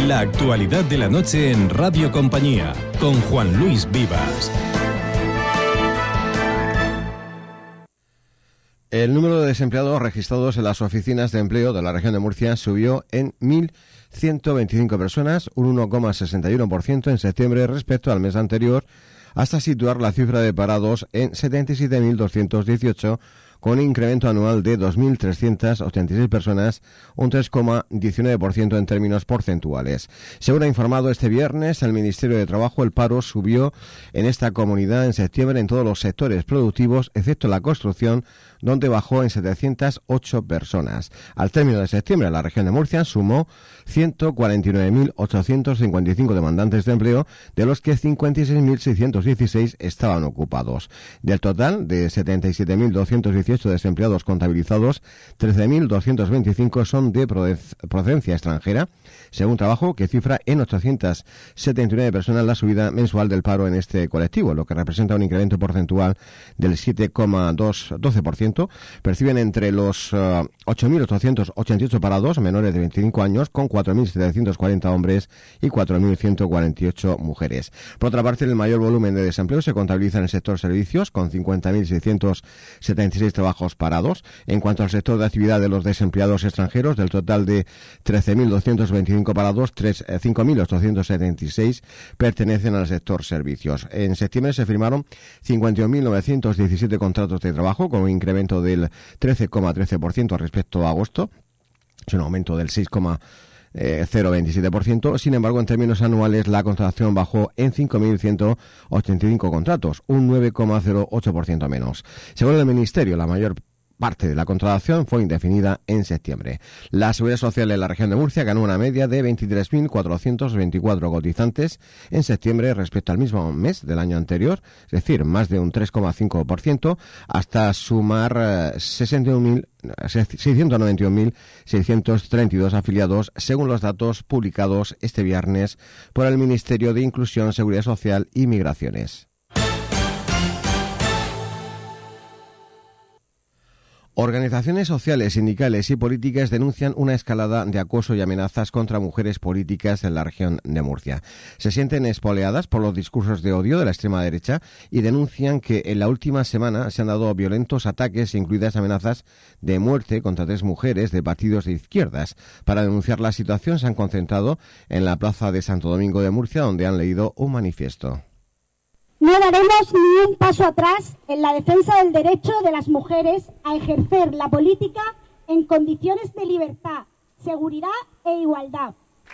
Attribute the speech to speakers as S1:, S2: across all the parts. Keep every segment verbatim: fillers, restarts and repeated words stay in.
S1: La actualidad de la noche en Radio Compañía, con Juan Luis Vivas.
S2: El número de desempleados registrados en las oficinas de empleo de la región de Murcia subió en mil ciento veinticinco personas, un uno coma sesenta y uno por ciento en septiembre respecto al mes anterior, hasta situar la cifra de parados en setenta y siete mil doscientos dieciocho, con un incremento anual de dos mil trescientas ochenta y seis personas, un tres coma diecinueve por ciento en términos porcentuales. Según ha informado este viernes el Ministerio de Trabajo, el paro subió en esta comunidad en septiembre en todos los sectores productivos, excepto la construcción, donde bajó en setecientas ocho personas. Al término de septiembre, la región de Murcia sumó ciento cuarenta y nueve mil ochocientos cincuenta y cinco demandantes de empleo, de los que cincuenta y seis mil seiscientos dieciséis estaban ocupados. Del total de setenta y siete mil doscientos dieciocho desempleados contabilizados, trece mil doscientos veinticinco son de procedencia extranjera, según Trabajo, que cifra en ochocientas setenta y nueve personas la subida mensual del paro en este colectivo, lo que representa un incremento porcentual del siete coma doce por ciento. Perciben entre los uh, ocho mil ochocientos ochenta y ocho parados menores de veinticinco años, con cuatro mil setecientos cuarenta hombres y cuatro mil ciento cuarenta y ocho mujeres. Por otra parte, el mayor volumen de desempleo se contabiliza en el sector servicios, con cincuenta mil seiscientos setenta y seis trabajos parados. En cuanto al sector de actividad de los desempleados extranjeros, del total de trece mil doscientos veinticinco parados, cinco mil ochocientos setenta y seis pertenecen al sector servicios. En septiembre se firmaron cincuenta y un mil novecientos diecisiete contratos de trabajo, con un incremento del trece coma trece por ciento respecto a agosto. Es un aumento del seis coma cero veintisiete por ciento. Sin embargo, en términos anuales, la contratación bajó en cinco mil ciento ochenta y cinco contratos, un nueve coma cero ocho por ciento menos. Según el Ministerio, la mayor parte de la contratación fue indefinida en septiembre. La Seguridad Social en la región de Murcia ganó una media de veintitrés mil cuatrocientos veinticuatro cotizantes en septiembre respecto al mismo mes del año anterior, es decir, más de un tres coma cinco por ciento, hasta sumar seiscientos noventa y un mil seiscientos treinta y dos afiliados, según los datos publicados este viernes por el Ministerio de Inclusión, Seguridad Social y Migraciones. Organizaciones sociales, sindicales y políticas denuncian una escalada de acoso y amenazas contra mujeres políticas en la región de Murcia. Se sienten espoleadas por los discursos de odio de la extrema derecha y denuncian que en la última semana se han dado violentos ataques, incluidas amenazas de muerte contra tres mujeres de partidos de izquierdas. Para denunciar la situación se han concentrado en la plaza de Santo Domingo de Murcia, donde han leído un manifiesto.
S3: No daremos ni un paso atrás en la defensa del derecho de las mujeres a ejercer la política en condiciones de libertad, seguridad e igualdad.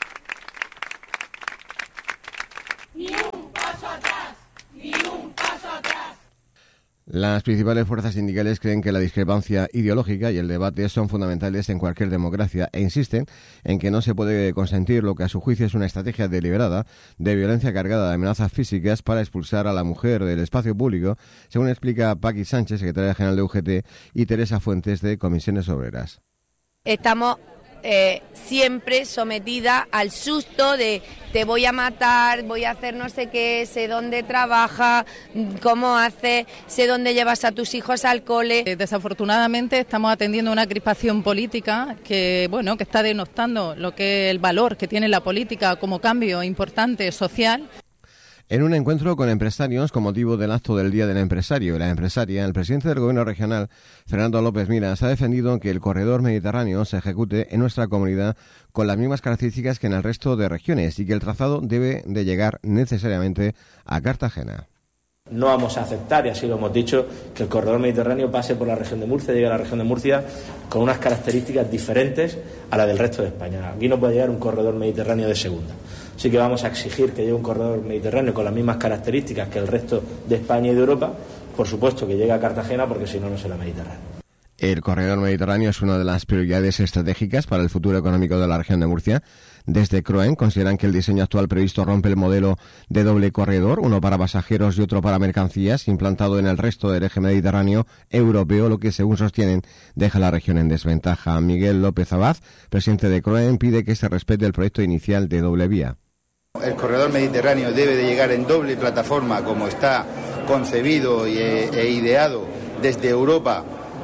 S4: Ni un paso atrás, ni un paso atrás.
S2: Las principales fuerzas sindicales creen que la discrepancia ideológica y el debate son fundamentales en cualquier democracia e insisten en que no se puede consentir lo que a su juicio es una estrategia deliberada de violencia cargada de amenazas físicas para expulsar a la mujer del espacio público, según explica Paqui Sánchez, secretaria general de U G T, y Teresa Fuentes, de Comisiones Obreras.
S5: Estamos eh, siempre sometida al susto de te voy a matar, voy a hacer no sé qué, sé dónde trabaja, cómo hace, sé dónde llevas a tus hijos al cole.
S6: Desafortunadamente estamos atendiendo una crispación política que, bueno, que está denostando lo que es el valor que tiene la política como cambio importante social.
S2: En un encuentro con empresarios con motivo del acto del Día del Empresario y la Empresaria, el presidente del Gobierno regional, Fernando López Miras, ha defendido que el corredor mediterráneo se ejecute en nuestra comunidad con las mismas características que en el resto de regiones y que el trazado debe de llegar necesariamente a Cartagena.
S7: No vamos a aceptar, y así lo hemos dicho, que el corredor mediterráneo pase por la región de Murcia, llegue a la región de Murcia con unas características diferentes a la del resto de España. Aquí no puede llegar un corredor mediterráneo de segunda. Así que vamos a exigir que llegue un corredor mediterráneo con las mismas características que el resto de España y de Europa. Por supuesto que llegue a Cartagena, porque si no, no será Mediterráneo.
S2: El corredor mediterráneo es una de las prioridades estratégicas para el futuro económico de la región de Murcia. Desde CROEN consideran que el diseño actual previsto rompe el modelo de doble corredor, uno para pasajeros y otro para mercancías, implantado en el resto del eje mediterráneo europeo, lo que, según sostienen, deja a la región en desventaja. Miguel López Abad, presidente de CROEN, pide que se respete el proyecto inicial de doble vía.
S8: El corredor mediterráneo debe de llegar en doble plataforma, como está concebido e, e ideado desde Europa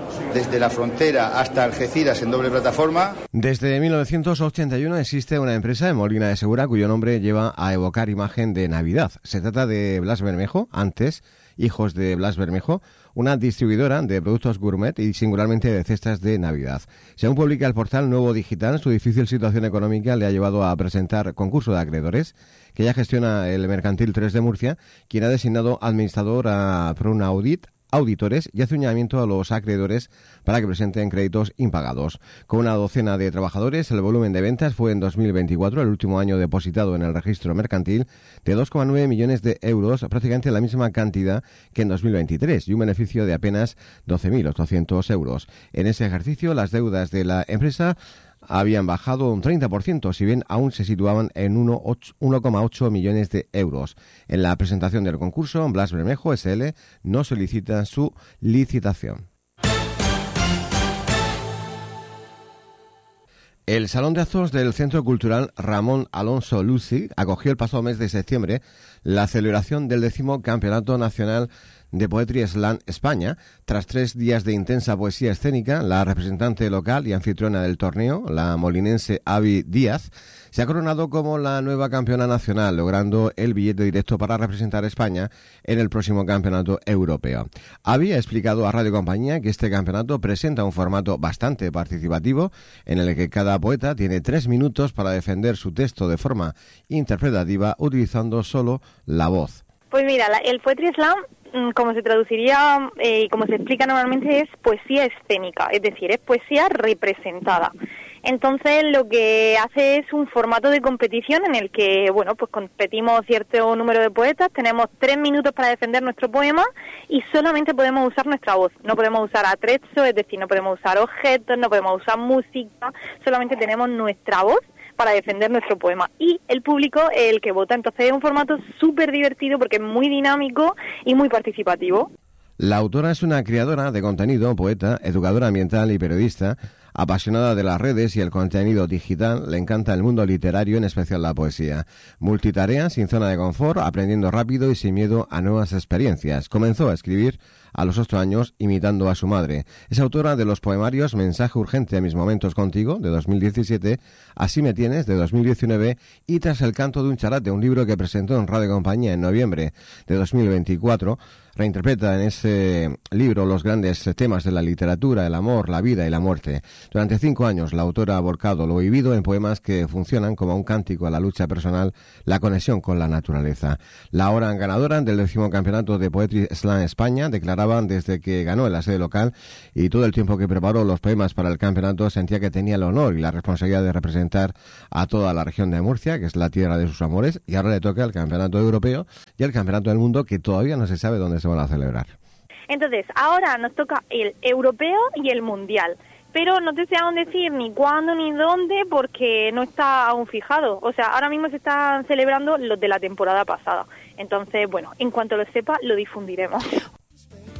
S8: desde la frontera hasta Algeciras en doble plataforma.
S2: Desde mil novecientos ochenta y uno existe una empresa en Molina de Segura cuyo nombre lleva a evocar imagen de Navidad. Se trata de Blas Bermejo, antes Hijos de Blas Bermejo, una distribuidora de productos gourmet y singularmente de cestas de Navidad. Según publica el portal Nuevo Digital, su difícil situación económica le ha llevado a presentar concurso de acreedores, que ya gestiona el Mercantil tres de Murcia, quien ha designado administrador a Pronaudit auditores y hace un llamamiento a los acreedores para que presenten créditos impagados. Con una docena de trabajadores, el volumen de ventas fue en dos mil veinticuatro, el último año depositado en el registro mercantil, de dos coma nueve millones de euros, prácticamente la misma cantidad que en dos mil veintitrés, y un beneficio de apenas doce mil ochocientos euros. En ese ejercicio, las deudas de la empresa habían bajado un treinta por ciento, si bien aún se situaban en uno coma ocho millones de euros. En la presentación del concurso, Blas Bermejo S L no solicita su licitación. El Salón de Actos del Centro Cultural Ramón Alonso Luci acogió el pasado mes de septiembre la celebración del décimo Campeonato Nacional de Poetry Slam España. Tras tres días de intensa poesía escénica, la representante local y anfitriona del torneo, la molinense Avi Díaz, se ha coronado como la nueva campeona nacional, logrando el billete directo para representar a España en el próximo campeonato europeo. Avi ha explicado a Radio Compañía que este campeonato presenta un formato bastante participativo, en el que cada poeta tiene tres minutos para defender su texto de forma interpretativa, utilizando solo la voz.
S9: Pues mira, la, el Poetry Slam, como se traduciría y eh, como se explica normalmente, es poesía escénica, es decir, es poesía representada. Entonces lo que hace es un formato de competición en el que, bueno, pues competimos cierto número de poetas, tenemos tres minutos para defender nuestro poema y solamente podemos usar nuestra voz. No podemos usar atrezzo, es decir, no podemos usar objetos, no podemos usar música, solamente tenemos nuestra voz para defender nuestro poema. Y el público es el que vota. Entonces es un formato súper divertido porque es muy dinámico y muy participativo.
S2: La autora es una creadora de contenido, poeta, educadora ambiental y periodista. Apasionada de las redes y el contenido digital, le encanta el mundo literario, en especial la poesía. Multitarea, sin zona de confort, aprendiendo rápido y sin miedo a nuevas experiencias. Comenzó a escribir a los ocho años imitando a su madre. Es autora de los poemarios Mensaje urgente a mis momentos contigo, de dos mil diecisiete, Así me tienes, de dos mil diecinueve, y Tras el canto de un charate, un libro que presentó en Radio Compañía en noviembre de dos mil veinticuatro. Reinterpreta en ese libro los grandes temas de la literatura, el amor, la vida y la muerte. Durante cinco años la autora ha volcado lo vivido en poemas que funcionan como un cántico a la lucha personal, la conexión con la naturaleza. La ahora ganadora del décimo campeonato de Poetry Slam España declaraban desde que ganó en la sede local y todo el tiempo que preparó los poemas para el campeonato sentía que tenía el honor y la responsabilidad de representar a toda la región de Murcia, que es la tierra de sus amores, y ahora le toca el campeonato europeo y el campeonato del mundo, que todavía no se sabe dónde se van a celebrar.
S9: Entonces, ahora nos toca el europeo y el mundial, pero no te sé aún decir ni cuándo ni dónde porque no está aún fijado. O sea, ahora mismo se están celebrando los de la temporada pasada. Entonces, bueno, en cuanto lo sepa, lo difundiremos.